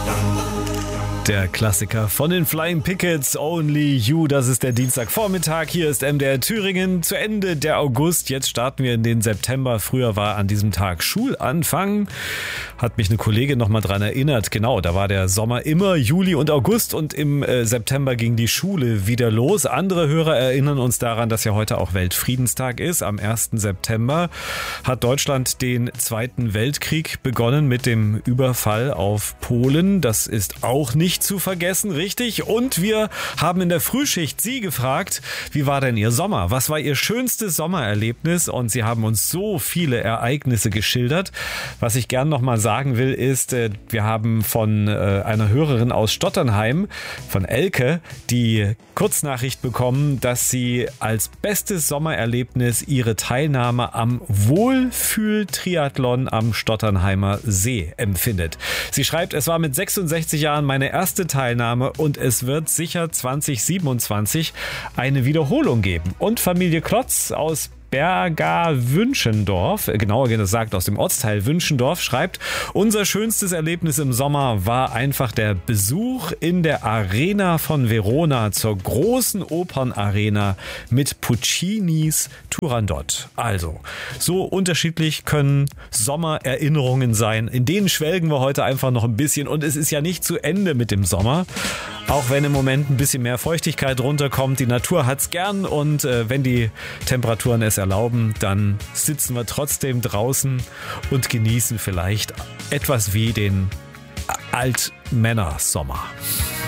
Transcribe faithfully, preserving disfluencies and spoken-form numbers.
Der Klassiker von den Flying Pickets, Only You, das ist der Dienstagvormittag. Hier ist M D R Thüringen, zu Ende der August. Jetzt starten wir in den September. Früher war an diesem Tag Schulanfang. Hat mich eine Kollegin noch mal dran erinnert. Genau, da war der Sommer immer Juli und August und im äh, September ging die Schule wieder los. Andere Hörer erinnern uns daran, dass ja heute auch Weltfriedenstag ist. Am ersten September hat Deutschland den Zweiten Weltkrieg begonnen mit dem Überfall auf Polen. Das ist auch nicht zu vergessen, richtig? Und wir haben in der Frühschicht Sie gefragt, wie war denn Ihr Sommer? Was war Ihr schönstes Sommererlebnis? Und Sie haben uns so viele Ereignisse geschildert. Was ich gern noch mal sagen will, ist, wir haben von einer Hörerin aus Stotternheim, von Elke, die Kurznachricht bekommen, dass sie als bestes Sommererlebnis ihre Teilnahme am Wohlfühl-Triathlon am Stotternheimer See empfindet. Sie schreibt, es war mit sechsundsechzig Jahren meine erste Teilnahme und es wird sicher zwanzig siebenundzwanzig eine Wiederholung geben. Und Familie Klotz aus Berga-Wünschendorf, genauer gesagt aus dem Ortsteil Wünschendorf, schreibt, unser schönstes Erlebnis im Sommer war einfach der Besuch in der Arena von Verona zur großen Opernarena mit Puccinis Turandot. Also, so unterschiedlich können Sommererinnerungen sein. In denen schwelgen wir heute einfach noch ein bisschen und es ist ja nicht zu Ende mit dem Sommer. Auch wenn im Moment ein bisschen mehr Feuchtigkeit runterkommt, die Natur hat's gern und äh, wenn die Temperaturen es erlauben, dann sitzen wir trotzdem draußen und genießen vielleicht etwas wie den Altmännersommer.